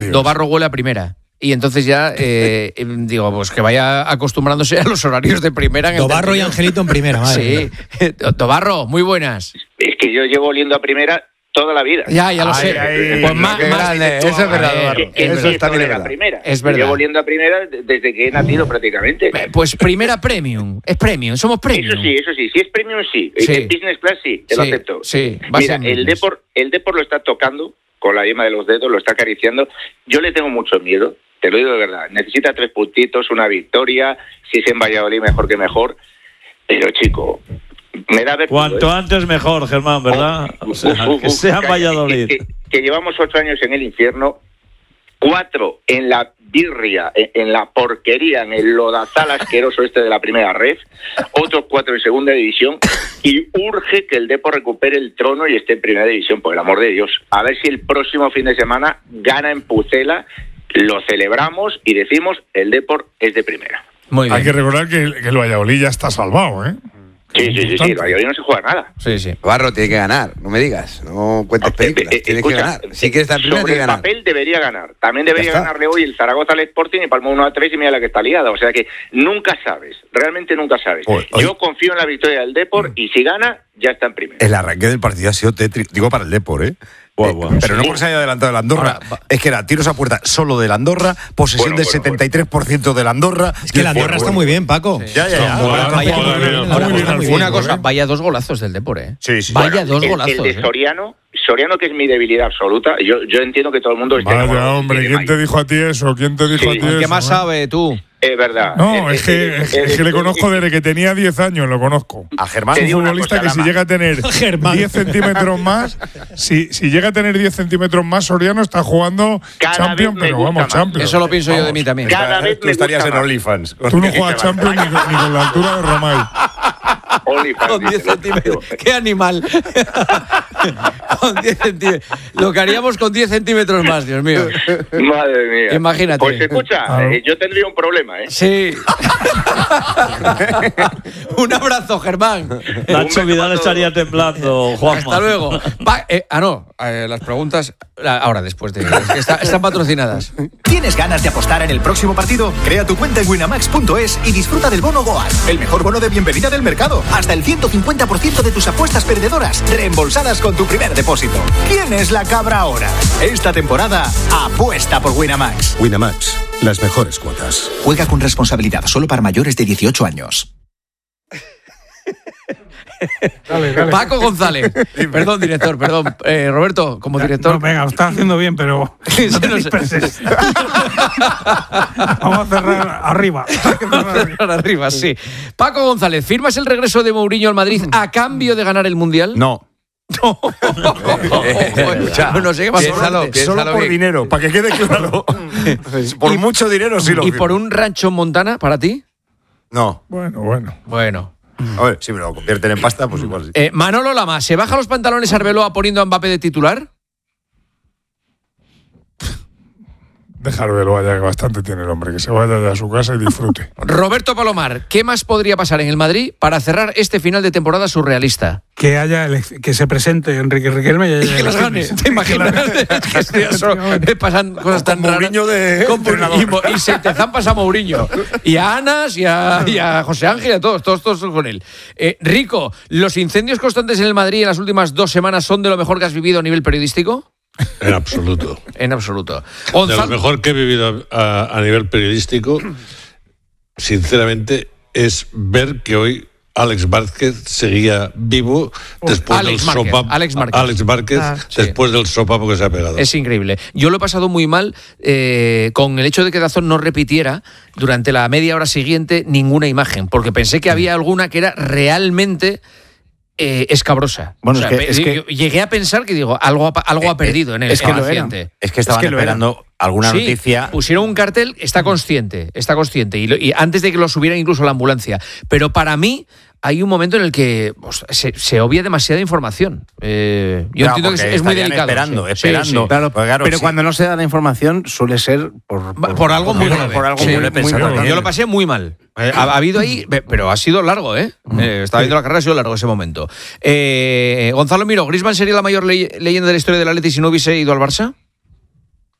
Dobarro huele a primera. Y entonces ya, digo, pues que vaya acostumbrándose a los horarios de primera. Dobarro y Angelito en primera, madre. Sí. Dobarro, muy buenas. Es que yo llevo oliendo a primera toda la vida. Ya lo sé. Pues más grande. Eso es verdad, Dobarro. Eso está bien. Es verdad. Llevo oliendo a primera desde que he nacido prácticamente. Pues primera premium. Es premium. Somos premium. Eso sí. Si es premium, sí. En business class, sí. Te lo acepto. Sí. Mira, el Depor lo está tocando con la yema de los dedos, lo está acariciando. Yo le tengo mucho miedo. Te lo digo de verdad, necesita 3 puntitos, una victoria, si es en Valladolid mejor que mejor, pero chico, me da vergüenza. Cuanto antes mejor, Germán, ¿verdad? Que sea en Valladolid. Que llevamos 8 años en el infierno, 4 en la birria, en la porquería, en el lodazal asqueroso de la primera ref, otros 4 en segunda división, y urge que el Depor recupere el trono y esté en primera división, por el amor de Dios. A ver si el próximo fin de semana gana en Pucela. Lo celebramos y decimos el Depor es de primera. Muy bien. Hay que recordar que el Valladolid ya está salvado, ¿eh? Sí, el Valladolid no se juega nada. Sí. Barro tiene que ganar, no me digas, no cuentes películas, tienes que ganar. Si quieres estar primero, sobre tienes que ganar. el papel debería ganar. También debería ganarle hoy el Zaragoza al Sporting y Palma 1-3 y mira la que está liada. O sea que nunca sabes, realmente nunca sabes. Yo confío en la victoria del Depor y si gana, ya está en primero. El arranque del partido ha sido tétrico, digo para el Depor, ¿eh? Pero no porque se haya adelantado el Andorra, es que era tiros a puerta solo del Andorra, posesión del 73% del Andorra. Es que el Andorra está muy bien, Paco. Ya. Una cosa, vaya 2 golazos del Depor, ¿eh? Sí. Vaya 2 golazos. El de Soriano, que es mi debilidad absoluta, yo entiendo que todo el mundo... Vaya, hombre, ¿quién te dijo a ti eso? ¿Qué más sabe tú? Es verdad. No, es que le conozco desde que tenía 10 años, lo conozco. A Germán. Es un futbolista que si llega a tener 10 centímetros más, si llega a tener 10 centímetros más, Soriano está jugando Champions, pero vamos, Champions. Eso lo pienso yo de mí también. Cada vez tú estarías en OnlyFans. Tú no juegas Champions ni con la altura de Romay. Con 10 centímetros. ¡Qué animal! Con 10 centímetros. Lo que haríamos con 10 centímetros más, Dios mío. Madre mía. Imagínate. Pues escucha, yo tendría un problema, ¿eh? Sí. Un abrazo, Germán. Nacho Vidal estaría temblando, Juanma. Hasta luego. Las preguntas ahora, después de... están patrocinadas. ¿Tienes ganas de apostar en el próximo partido? Crea tu cuenta en winamax.es y disfruta del bono Goal, el mejor bono de bienvenida del mercado. Hasta el 150% de tus apuestas perdedoras reembolsadas con tu primer depósito. ¿Quién es la cabra ahora? Esta temporada, apuesta por Winamax. Winamax, las mejores cuotas. Juega con responsabilidad, solo para mayores de 18 años. Dale. Paco González. Perdón, director, perdón. Roberto, como director. No, venga, lo estás haciendo bien, pero no te disperses. Vamos a cerrar arriba. Arriba, sí. Paco González, ¿firmas el regreso de Mourinho al Madrid a cambio de ganar el Mundial? No. Bueno, piénsalo por bien. Dinero, para que quede claro. Por mucho dinero sí lo ¿Y firmo. por un rancho en Montana, para ti? No. Bueno. A ver, si me lo convierten en pasta, pues igual sí. Manolo Lama, ¿se baja los pantalones Arbeloa poniendo a Mbappé de titular? Dejarlo ya, que bastante tiene el hombre, que se vaya de a su casa y disfrute. Roberto Palomar, ¿qué más podría pasar en el Madrid para cerrar este final de temporada surrealista? Que se presente Enrique Riquelme y que las gane. ¿Te imaginas? Pasan cosas tan raras. Y se te zampas a Mourinho. Y a Anas, y a José Ángel, y a todos con él. Rico, ¿los incendios constantes en el Madrid en las últimas 2 semanas son de lo mejor que has vivido a nivel periodístico? En absoluto. En absoluto. De lo mejor que he vivido a nivel periodístico, sinceramente, es ver que hoy Alex Márquez seguía vivo después del sopapo. Alex Márquez, después del sopapo que se ha pegado. Es increíble. Yo lo he pasado muy mal con el hecho de que DAZN no repitiera durante la media hora siguiente ninguna imagen, porque pensé que había alguna que era realmente... escabrosa. Bueno, llegué a pensar que algo ha perdido en el accidente. Es que estaban esperando alguna noticia. Pusieron un cartel, está consciente, y antes de que lo subieran incluso a la ambulancia. Pero para mí hay un momento en el que se obvia demasiada información. Yo entiendo que es muy delicado. Esperando. Claro, pero cuando no se da la información suele ser por algo muy grave. Yo lo pasé muy mal. Ha habido ahí, pero ha sido largo, estaba viendo la carrera, ha sido largo ese momento. Gonzalo Miró, ¿Griezmann sería la mayor leyenda de la historia del Atleti si no hubiese ido al Barça?